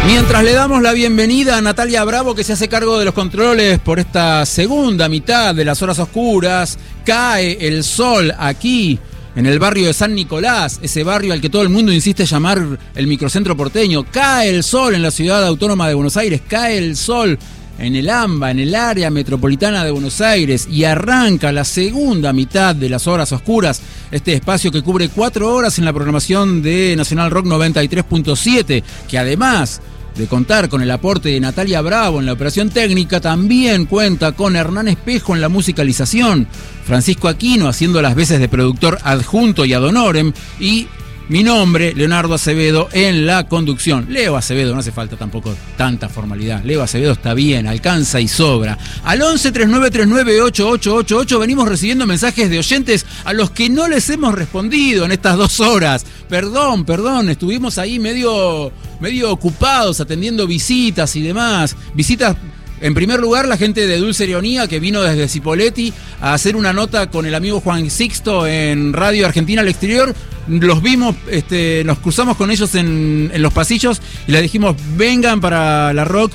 Mientras le damos la bienvenida a Natalia Bravo, que se hace cargo de los controles por esta segunda mitad de las horas oscuras, cae el sol aquí en el barrio de San Nicolás, ese barrio al que todo el mundo insiste llamar el microcentro porteño. Cae el sol en la ciudad autónoma de Buenos Aires, cae el sol en el AMBA, en el área metropolitana de Buenos Aires, y arranca la segunda mitad de las horas oscuras, este espacio que cubre 4 horas en la programación de Nacional Rock 93.7, que además de contar con el aporte de Natalia Bravo en la operación técnica, también cuenta con Hernán Espejo en la musicalización, Francisco Aquino haciendo las veces de productor adjunto y ad honorem, y mi nombre, Leonardo Acevedo, en la conducción. Leo Acevedo, no hace falta tampoco tanta formalidad. Leo Acevedo está bien, alcanza y sobra. Al 1139398888 venimos recibiendo mensajes de oyentes a los que no les hemos respondido en estas 2 horas. Perdón, estuvimos ahí medio ocupados atendiendo visitas y demás. Visitas. En primer lugar, la gente de Dulce Ironía, que vino desde Cipolletti a hacer una nota con el amigo Juan Sixto en Radio Argentina al Exterior. Los vimos, nos cruzamos con ellos en los pasillos y les dijimos, vengan para la Rock,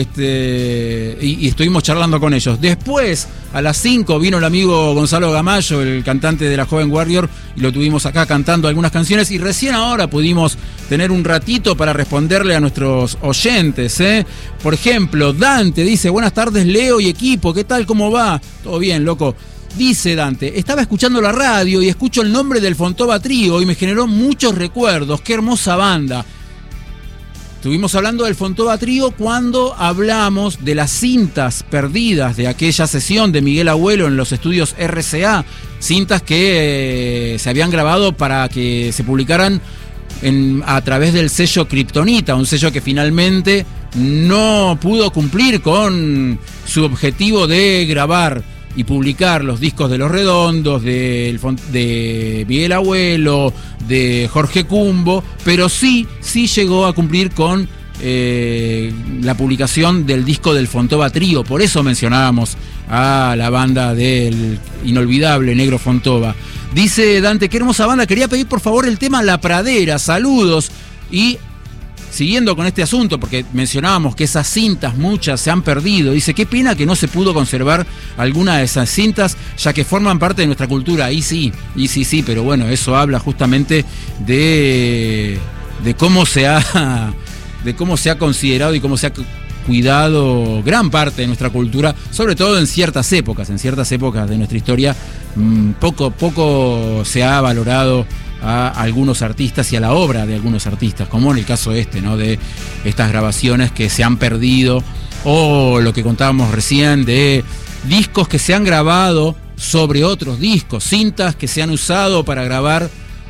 y estuvimos charlando con ellos. Después, a las 5, vino el amigo Gonzalo Gamayo, el cantante de la Joven Warrior, y lo tuvimos acá cantando algunas canciones, y recién ahora pudimos tener un ratito para responderle a nuestros oyentes, Por ejemplo, Dante dice, buenas tardes Leo y equipo, ¿qué tal? ¿Cómo va? Todo bien, loco. Dice Dante, estaba escuchando la radio y escucho el nombre del Fontova Trío y me generó muchos recuerdos, qué hermosa banda. Estuvimos hablando del Fontova Trío cuando hablamos de las cintas perdidas de aquella sesión de Miguel Abuelo en los estudios RCA, cintas que se habían grabado para que se publicaran a través del sello Kryptonita, un sello que finalmente no pudo cumplir con su objetivo de grabar y publicar los discos de Los Redondos, de Miguel Abuelo, de Jorge Cumbo, pero sí llegó a cumplir con la publicación del disco del Fontova Trío. Por eso mencionábamos a la banda del inolvidable Negro Fontova. Dice Dante, qué hermosa banda, quería pedir por favor el tema La Pradera, saludos. Y siguiendo con este asunto, porque mencionábamos que esas cintas muchas se han perdido, dice, qué pena que no se pudo conservar alguna de esas cintas, ya que forman parte de nuestra cultura. Y sí, pero bueno, eso habla justamente de cómo se ha considerado y cómo se ha cuidado gran parte de nuestra cultura, sobre todo en ciertas épocas de nuestra historia. Poco se ha valorado a algunos artistas y a la obra de algunos artistas, como en el caso ¿no? De estas grabaciones que se han perdido, o lo que contábamos recién de discos que se han grabado sobre otros discos, cintas que se han usado para grabar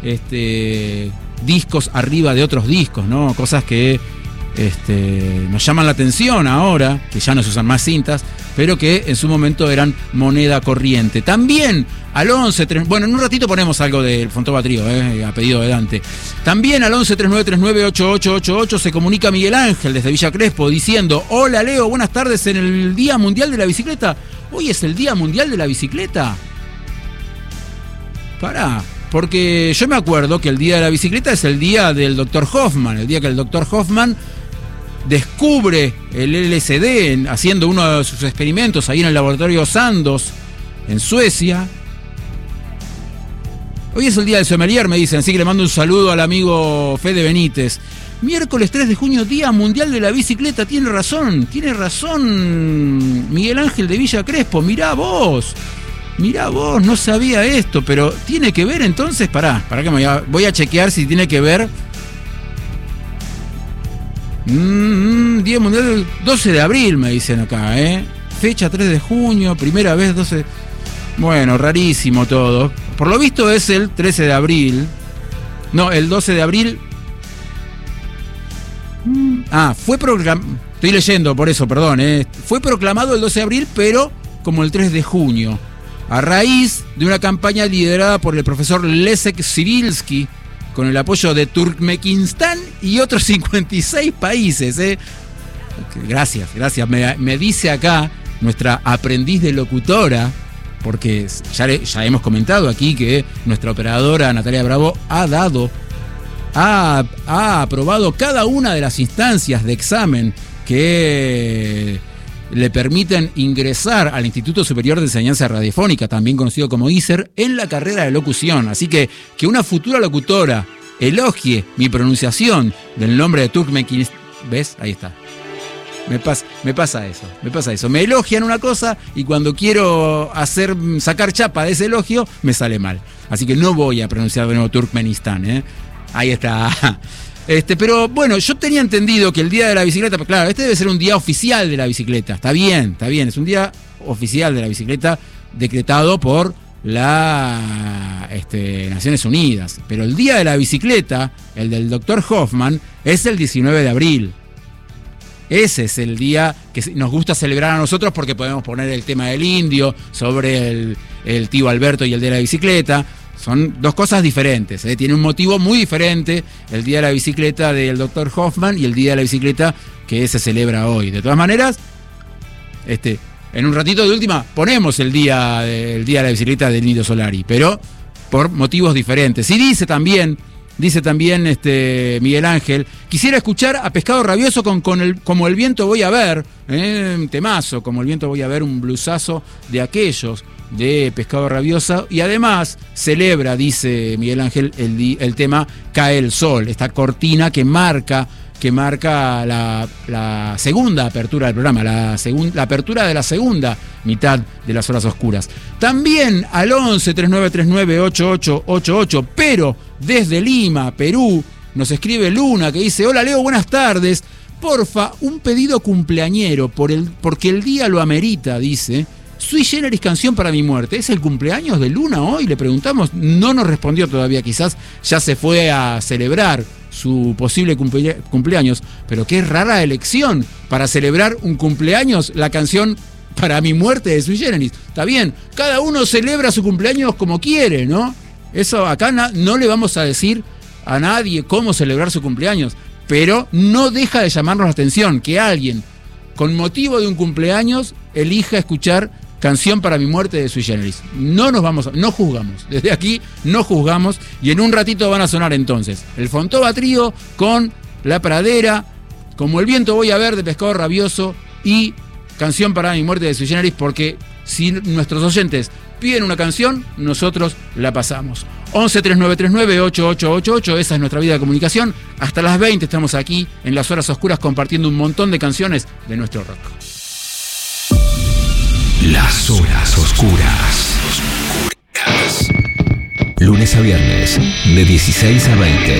discos arriba de otros discos, ¿no? Cosas que nos llaman la atención ahora, que ya no se usan más cintas, pero que en su momento eran moneda corriente. También al 11, bueno, en un ratito ponemos algo del Fontova Trío, a pedido de Dante. También al 1139398888 se comunica Miguel Ángel desde Villa Crespo diciendo, hola Leo, buenas tardes en el Día Mundial de la Bicicleta. Hoy es el Día Mundial de la Bicicleta. Pará, porque yo me acuerdo que el Día de la Bicicleta es el día del Dr. Hoffman, el día que el Dr. Hoffman descubre el LSD haciendo uno de sus experimentos ahí en el laboratorio Sandoz en Suecia. Hoy es el día del sommelier, me dicen, así que le mando un saludo al amigo Fede Benítez. Miércoles 3 de junio, Día Mundial de la Bicicleta. Tiene razón Miguel Ángel de Villa Crespo. Mirá vos, no sabía esto, pero tiene que ver entonces, pará que voy a chequear si tiene que ver. Día Mundial del 12 de abril, me dicen acá, fecha 3 de junio, primera vez 12. Bueno, rarísimo todo. Por lo visto es el 13 de abril. No, el 12 de abril. Fue proclamado. Estoy leyendo, por eso, perdón. Fue proclamado el 12 de abril, pero como el 3 de junio. A raíz de una campaña liderada por el profesor Leszek Sibilski, con el apoyo de Turkmenistán y otros 56 países. Gracias. Me dice acá nuestra aprendiz de locutora, porque ya hemos comentado aquí que nuestra operadora Natalia Bravo ha dado ha aprobado cada una de las instancias de examen que le permiten ingresar al Instituto Superior de Enseñanza Radiofónica, también conocido como ISER, en la carrera de locución. Así que una futura locutora elogie mi pronunciación del nombre de Turkmenistan. ¿Ves? Ahí está. Me pasa eso. Me elogian una cosa y cuando quiero sacar chapa de ese elogio, me sale mal. Así que no voy a pronunciar de nuevo Turkmenistán, ¿eh? Ahí está. Pero bueno, yo tenía entendido que el día de la bicicleta, pues claro, este debe ser un día oficial de la bicicleta. Está bien, es un día oficial de la bicicleta decretado por la Naciones Unidas. Pero el día de la bicicleta, el del Dr. Hoffman, es el 19 de abril. Ese es el día que nos gusta celebrar a nosotros porque podemos poner el tema del indio sobre el tío Alberto y el de la bicicleta. Son dos cosas diferentes, ¿eh? Tiene un motivo muy diferente el día de la bicicleta del Dr. Hoffman y el día de la bicicleta que se celebra hoy. De todas maneras, en un ratito de última ponemos el día de la bicicleta del Indio Solari, pero por motivos diferentes. Y dice también Miguel Ángel, quisiera escuchar a Pescado Rabioso como el viento voy a ver, un temazo, como el viento voy a ver, un blusazo de aquellos de Pescado Rabioso, y además celebra, dice Miguel Ángel, el tema Cae el Sol, esta cortina que marca la segunda apertura del programa, la apertura de la segunda mitad de las horas oscuras. También al 11 3939 8888, pero desde Lima, Perú, nos escribe Luna que dice: hola Leo, buenas tardes. Porfa, un pedido cumpleañero porque el día lo amerita, dice. Sui generis Canción para mi muerte. ¿Es el cumpleaños de Luna hoy? Le preguntamos, no nos respondió todavía, quizás ya se fue a celebrar su posible cumpleaños, pero qué rara elección para celebrar un cumpleaños, la canción para mi muerte de Sui generis. Está bien, cada uno celebra su cumpleaños como quiere, ¿no? Eso acá no le vamos a decir a nadie cómo celebrar su cumpleaños, pero no deja de llamarnos la atención que alguien con motivo de un cumpleaños elija escuchar Canción para mi muerte de Sui generis. No juzgamos, desde aquí no juzgamos, y en un ratito van a sonar entonces el Fontova Trío con La Pradera, Como el viento voy a ver de Pescado Rabioso y Canción para mi muerte de Sui generis, porque si nuestros oyentes piden una canción, nosotros la pasamos. 11 3939 8888, esa es nuestra vía de comunicación. Hasta las 20 estamos aquí en las horas oscuras compartiendo un montón de canciones de nuestro rock. Las horas oscuras. Lunes a viernes, de 16 a 20.